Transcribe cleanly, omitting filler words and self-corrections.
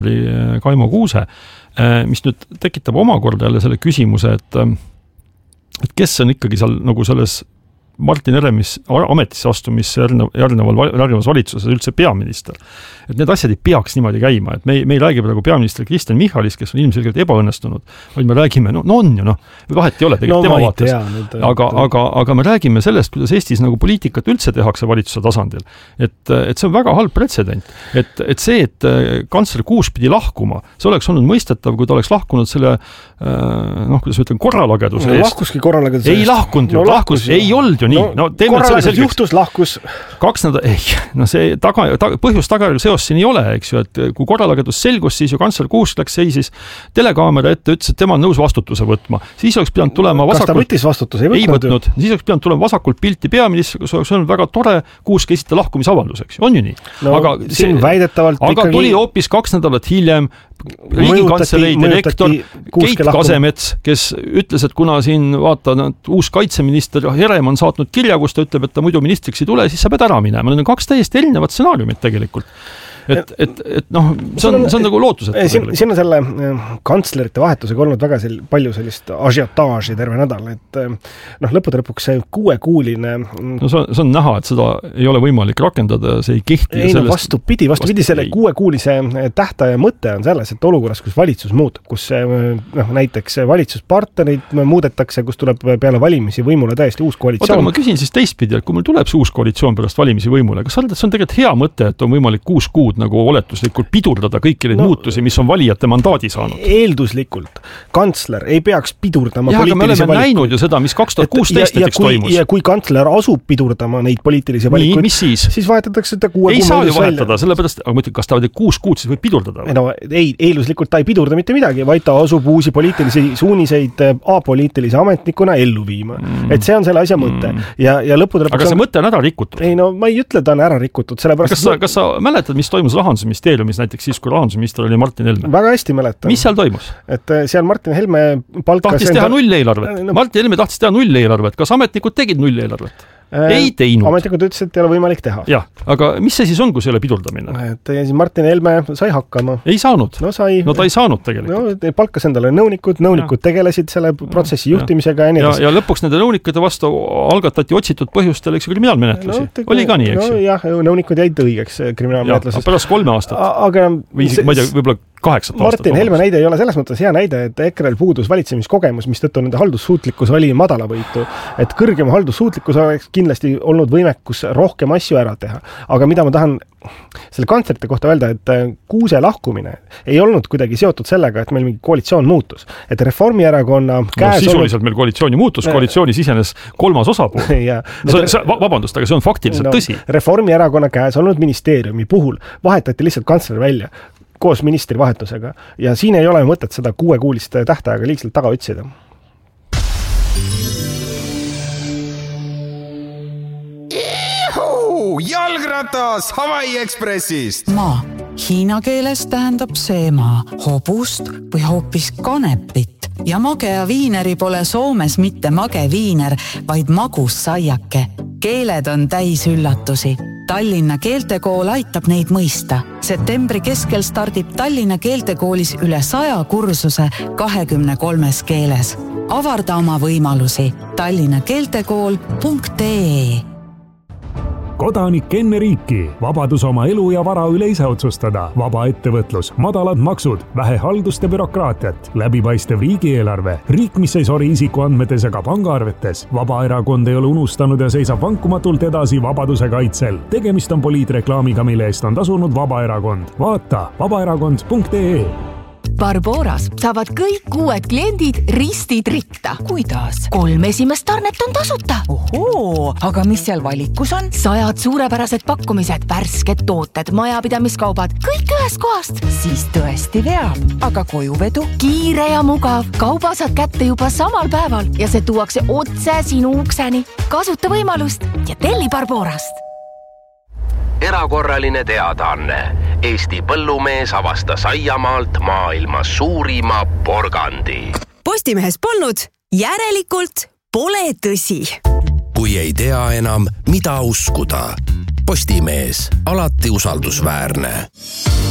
Kaimo Kuuse, mis nüüd tekitab omakorda jälle selle küsimuse, et kes on ikkagi seal nagu selles Martin Heremis ametisse astumisse järgnevas valitsuses üldse peaminister. Et need asjad ei peaks niimoodi käima, et me ei räägi praegu peaminister Kristen Michalist, kes on ilmselgelt ebaõnnestunud, vaid me räägime, no on ju, vahet ei ole tegelikult tema vaates. Aga me räägime sellest, kuidas Eestis nagu poliitikat üldse tehakse valitsuse tasandil. Et see on väga halb pretsedent. Et see, et kantsler Kuus pidi lahkuma, see oleks olnud mõistetav, kui ta oleks lahkunud selle kuidas ma ütlen, korralageduse eest. Lahkuski korralageduse eest. Ei lahkunud ju, lahkus, ei olnud ju nii. Korralagedus juhtus, lahkus. 2 nädalat, see põhjus-tagajärg seos siin ei ole, eks ju, et kui korralagedus selgus, siis ju kantsler Kuus läks seisis telekaamera ette, ütles, et tema on nõus vastutuse võtma. Siis oleks pidanud tulema vasakult. Kas ta võttis vastutuse? Ei võtnud. Siis oleks pidanud tulema vasakult pilti peaministri, kus oleks olnud väga tore Kuusk esitada lahkumisavaldus, eks ju, on ju nii. Aga tuli hoopis 2 nädalat hiljem Riigikantselei direktor Keit Kasemets, kes ütles, et kuna siin uus kaitseminister Herem on saatnud kirja, kus ta ütleb, et ta muidu ministriks ei tule, siis sa pead ära minema. Need on 2 täiesti erinevad stsenaariumid tegelikult. See on nagu lootused. Siin on selle kantslerite vahetusega olnud väga palju sellist ažiotaaži terve nädal, et lõppude lõpuks see 6-kuuline... see on näha, et seda ei ole võimalik rakendada, see ei kehti. Ei, vastupidi, selle 6-kuulise tähtaja mõte on selles, et olukorras, kus valitsus muutub, kus näiteks valitsuspartnerid muudetakse, kus tuleb peale valimisi võimule täiesti uus koalitsioon. Aga ma küsin siis teistpidi, et kui meil tuleb see uus koalitsioon pärast valimisi võimule, kas see on tegelikult hea mõte, et on võimalik 6 kuud nagu oletuslikult pidurdada kõiki neid muutusi, mis on valijate mandaadi saanud. Eelduslikult. Kantsler ei peaks pidurdama poliitilisi valikuid. Me oleme näinud ju seda, mis 2016 näiteks toimus. Ja kui kantsler asub pidurdama neid poliitilisi valikuid, siis vahetatakse seda 6 ei saa ju vahetada, sellepärast, aga mõtled, kas ta 6 kuud siis võib pidurdada? Eelduslikult ta ei pidurda mitte midagi, vaid ta asub uusi poliitilisi suuniseid apoliitilise ametnikuna ellu viima. Et see on selle asja mõte. Ja lõppude aga see mõte on ära rikutud. Ma ei ütle, ta on ära rikutud. Kas sa mäletad, mis toimus Rahandusministeeriumis näiteks siis, kui rahandusminister oli Martin Helme? Väga hästi mäletan. Mis seal toimus? Et seal Martin Helme tahtis teha nulleelarvet. Martin Helme tahtis teha nulleelarvet. Kas ametnikud tegid nulleelarvet? Ei teinud. Ametnikud ütles, et ei ole võimalik teha. Jah, aga mis see siis on, kui see ei ole pidurdamine? Et Martin Helme sai hakkama. Ei saanud. No ta ei saanud tegelikult. Palkas endale nõunikud tegelesid selle protsessi juhtimisega ja nii edasi. Ja lõpuks nende nõunikude vastu algatati otsitud põhjustel, eks kriminaalmenetlusi. Oli ka nii, eks ju? Jah, nõunikud jäid õigeks kriminaalmenetluses. Pärast 3 aastat. Või ma ei tea, võib-olla 8 aastat. Martin Helme näide ei ole selles mõttes hea näide, et EKRE-l puudus valitsemiskogemus, mis tõttu nende haldussuutlikkus oli madalavõitu. Et kõrgema haldussuutlikkus oleks kindlasti olnud võimekus rohkem asju ära teha. Aga mida ma tahan selle kantslerite kohta öelda, et Kuuse lahkumine ei olnud kuidagi seotud sellega, et meil mingi koalitsioon muutus. Et Reformierakonna käes sisuliselt meil koalitsiooni muutus, koalitsioonis isenes 3. osapool. Vabandust, aga see on faktiliselt tõsi. Reformierakonna käes olnud ministeeriumi puhul vahetati lihtsalt kantsler välja koos ministri vahetusega. Ja siin ei ole mõtet seda 6-kuulist tähtaega liigselt taga otsida. Jalgratas Hawaii Expressist. Maa. Hiina keeles tähendab see maa hobust või hoopis kanepit. Ja magea viineri pole Soomes mitte mage viiner, vaid magus saiake. Keeled on täis üllatusi. Tallinna keeltekool aitab neid mõista. Septembri keskel stardib Tallinna keeltekoolis üle 100 kursuse 23 keeles. Avarda oma võimalusi tallinnakeeltekool.ee. Kodanik enne riiki, vabadus oma elu ja vara üle ise otsustada, vaba ettevõtlus, madalad maksud, vähe haldust ja bürokraatiat, läbipaistev riigieelarve, riik, mis ei sori isikuandmetes ega pangaarvetes, Vabaerakond ei ole unustanud ja seisab vankumatult edasi vabaduse kaitsel. Tegemist on poliitreklaamiga, mille eest on tasunud Vabaerakond. Vaata vabaerakond.ee. Barboras saavad kõik uued kliendid ristid ritta. Kuidas? 3 esimest tarnet on tasuta. Ohoo, aga mis seal valikus on? 100 suurepärased pakkumised, värsked tooted, majapidamiskaubad, kõik ühest kohast. Siis tõesti veab. Aga kojuvedu? Kiire ja mugav. Kauba saad kätte juba samal päeval ja see tuuakse otse sinu ukseni. Kasuta võimalust ja telli Barborast. Erakorraline teadaanne. Eesti põllumees avastas Aiamaalt maailma suurima porgandi. Postimehes polnud, järelikult pole tõsi. Kui ei tea enam, mida uskuda. Postimees, alati usaldusväärne.